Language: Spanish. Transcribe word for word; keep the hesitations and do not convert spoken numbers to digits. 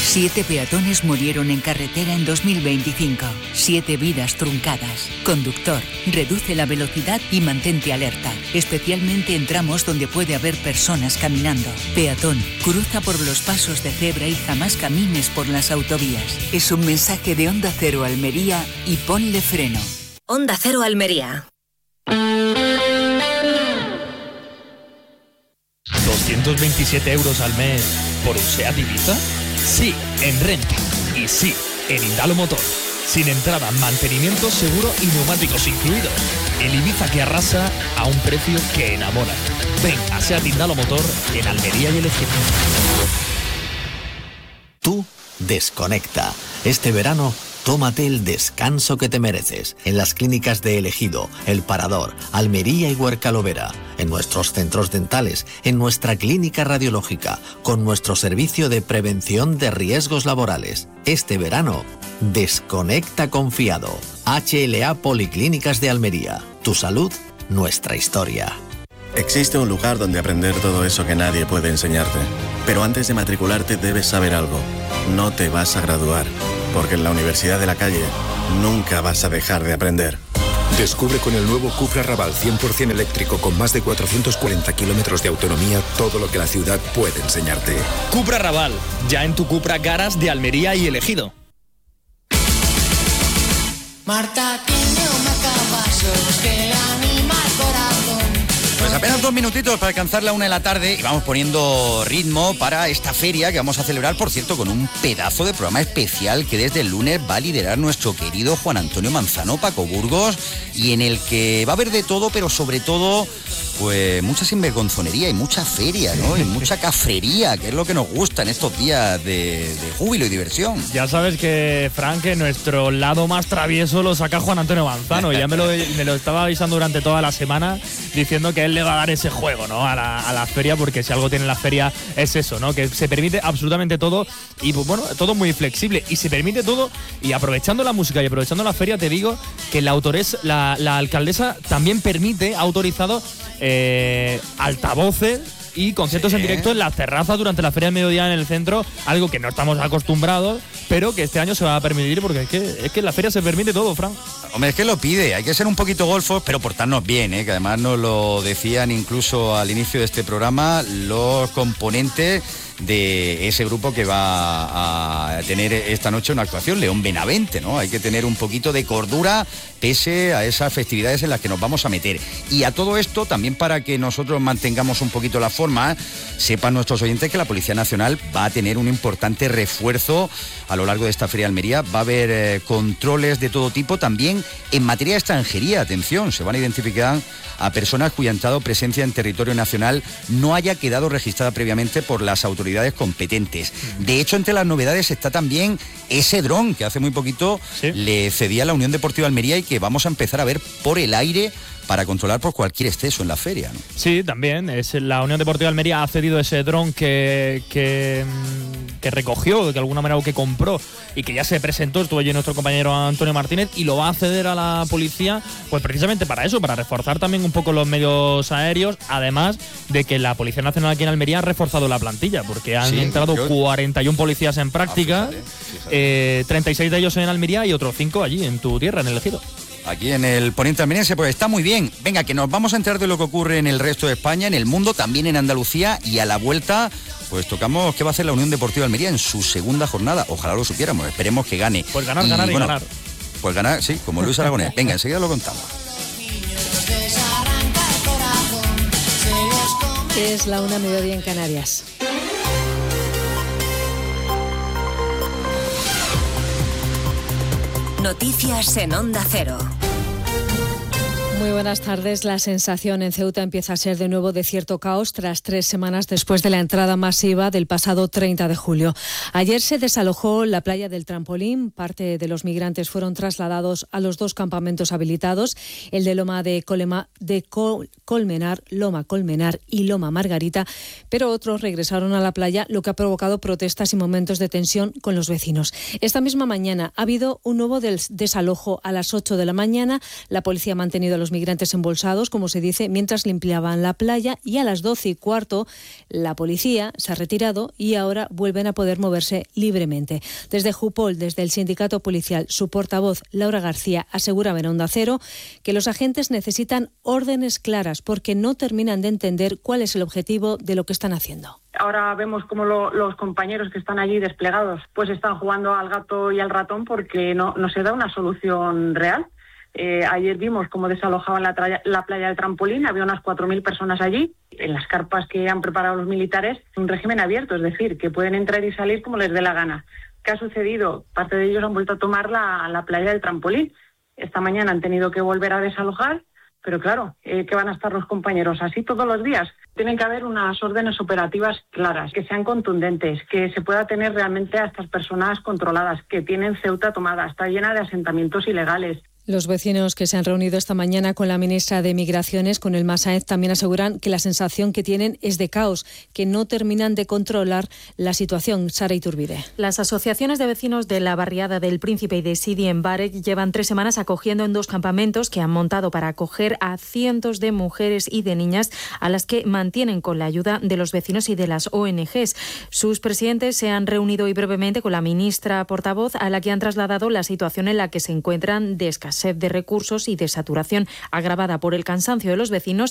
Siete peatones murieron en carretera en dos mil veinticinco. Siete vidas truncadas. Conductor, reduce la velocidad y mantente alerta, especialmente en tramos donde puede haber personas caminando. Peatón, cruza por los pasos de cebra y jamás camines por las autovías. Es un mensaje de Onda Cero Almería y ponle freno. Onda Cero Almería. ¿doscientos veintisiete euros al mes por un SEAT Ibiza? Sí, en renta. Y sí, en Indalo Motor. Sin entrada, mantenimiento, seguro y neumáticos incluidos. El Ibiza que arrasa a un precio que enamora. Ven a SEAT Indalo Motor en Almería y El Ejido. Tú desconecta. Este verano, tómate el descanso que te mereces en las clínicas de El Ejido, El Parador, Almería y Huercalovera, en nuestros centros dentales, en nuestra clínica radiológica, con nuestro servicio de prevención de riesgos laborales. Este verano, desconecta confiado. H L A Policlínicas de Almería. Tu salud, nuestra historia. Existe un lugar donde aprender todo eso que nadie puede enseñarte. Pero antes de matricularte debes saber algo. No te vas a graduar. Porque en la Universidad de la Calle nunca vas a dejar de aprender. Descubre con el nuevo Cupra Raval cien por ciento eléctrico con más de cuatrocientos cuarenta kilómetros de autonomía todo lo que la ciudad puede enseñarte. Cupra Raval, ya en tu Cupra Garas de Almería y El Ejido. Marta tiene un marcapasos que le anima el corazón. Pues apenas dos minutitos para alcanzar la una de la tarde y vamos poniendo ritmo para esta feria que vamos a celebrar, por cierto, con un pedazo de programa especial que desde el lunes va a liderar nuestro querido Juan Antonio Manzano, Paco Burgos, y en el que va a haber de todo, pero sobre todo, pues mucha sinvergonzonería y mucha feria, ¿no? Y mucha cafrería, que es lo que nos gusta en estos días de, de júbilo y diversión. Ya sabes que, Frank, que nuestro lado más travieso lo saca Juan Antonio Manzano. Y ya me lo, me lo estaba avisando durante toda la semana, diciendo que él le va a dar ese juego, ¿no? A la, a la feria, porque si algo tiene la feria es eso, ¿no? Que se permite absolutamente todo y, pues, bueno, todo muy flexible y se permite todo. Y aprovechando la música y aprovechando la feria, te digo que la, autores, la, la alcaldesa también permite, ha autorizado eh, altavoces y conciertos sí. en directo en las terrazas durante la feria del mediodía en el centro, algo que no estamos acostumbrados, pero que este año se va a permitir, porque es que, es que en la feria se permite todo, Fran. Hombre, es que lo pide, hay que ser un poquito golfos, pero portarnos bien, ¿eh? Que además nos lo decían incluso al inicio de este programa los componentes de ese grupo que va a tener esta noche una actuación, León Benavente, ¿no? Hay que tener un poquito de cordura pese a esas festividades en las que nos vamos a meter. Y a todo esto, también para que nosotros mantengamos un poquito la forma, sepan nuestros oyentes que la Policía Nacional va a tener un importante refuerzo a lo largo de esta Feria de Almería. Va a haber eh, controles de todo tipo, también en materia de extranjería. Atención, se van a identificar a personas cuya entrada o presencia en territorio nacional no haya quedado registrada previamente por las autoridades competentes. De hecho, entre las novedades está también ese dron que hace muy poquito ¿Sí? le cedía a la Unión Deportiva Almería y que vamos a empezar a ver por el aire para controlar por cualquier exceso en la feria, ¿no? Sí, también. Es la Unión Deportiva Almería ha cedido ese dron que, que, que recogió, de alguna manera, o que compró y que ya se presentó. Estuvo allí nuestro compañero Antonio Martínez y lo va a ceder a la policía, pues precisamente para eso, para reforzar también un poco los medios aéreos, además de que la Policía Nacional aquí en Almería ha reforzado la plantilla, porque han sí, entrado yo... cuarenta y uno policías en práctica, ah, fíjate, fíjate. Eh, treinta y seis de ellos en Almería y otros cinco allí en tu tierra, en El Ejido. Aquí en el Poniente Almeriense, pues está muy bien. Venga, que nos vamos a enterar de lo que ocurre en el resto de España, en el mundo, también en Andalucía, y a la vuelta, pues tocamos qué va a hacer la Unión Deportiva Almería en su segunda jornada. Ojalá lo supiéramos, esperemos que gane. Pues ganar, y, ganar y bueno, ganar. Pues ganar, sí, como Luis Aragonés. Venga, enseguida lo contamos. Es la una, mediodía en Canarias. Noticias en Onda Cero. Muy buenas tardes. La sensación en Ceuta empieza a ser de nuevo de cierto caos tras tres semanas después de la entrada masiva del pasado treinta de julio. Ayer se desalojó la playa del Trampolín. Parte de los migrantes fueron trasladados a los dos campamentos habilitados, el de Loma de, Colema, de Col, Colmenar, Loma Colmenar y Loma Margarita, pero otros regresaron a la playa, lo que ha provocado protestas y momentos de tensión con los vecinos. Esta misma mañana ha habido un nuevo des- desalojo a las ocho de la mañana. La policía ha mantenido a los los migrantes embolsados, como se dice, mientras limpiaban la playa, y a las doce y cuarto la policía se ha retirado y ahora vuelven a poder moverse libremente. Desde Jupol, desde el sindicato policial, su portavoz Laura García aseguraba en Onda Cero que los agentes necesitan órdenes claras porque no terminan de entender cuál es el objetivo de lo que están haciendo. Ahora vemos cómo lo, los compañeros que están allí desplegados pues están jugando al gato y al ratón porque no, no se da una solución real. Eh, ayer vimos cómo desalojaban la, traya, la playa del Trampolín, había unas cuatro mil personas allí, en las carpas que han preparado los militares, un régimen abierto, es decir, que pueden entrar y salir como les dé la gana. ¿Qué ha sucedido? Parte de ellos han vuelto a tomar la, la playa del Trampolín. Esta mañana han tenido que volver a desalojar, pero claro, eh, ¿qué van a estar los compañeros? ¿Así todos los días? Tienen que haber unas órdenes operativas claras, que sean contundentes, que se pueda tener realmente a estas personas controladas, que tienen Ceuta tomada, está llena de asentamientos ilegales. Los vecinos que se han reunido esta mañana con la ministra de Migraciones, con Elma Sáenz, también aseguran que la sensación que tienen es de caos, que no terminan de controlar la situación. Sara Iturbide. Las asociaciones de vecinos de la barriada del Príncipe y de Sidi en Barek llevan tres semanas acogiendo en dos campamentos que han montado para acoger a cientos de mujeres y de niñas a las que mantienen con la ayuda de los vecinos y de las O N Ges. Sus presidentes se han reunido hoy brevemente con la ministra portavoz, a la que han trasladado la situación en la que se encuentran de escasez de recursos y de saturación agravada por el cansancio de los vecinos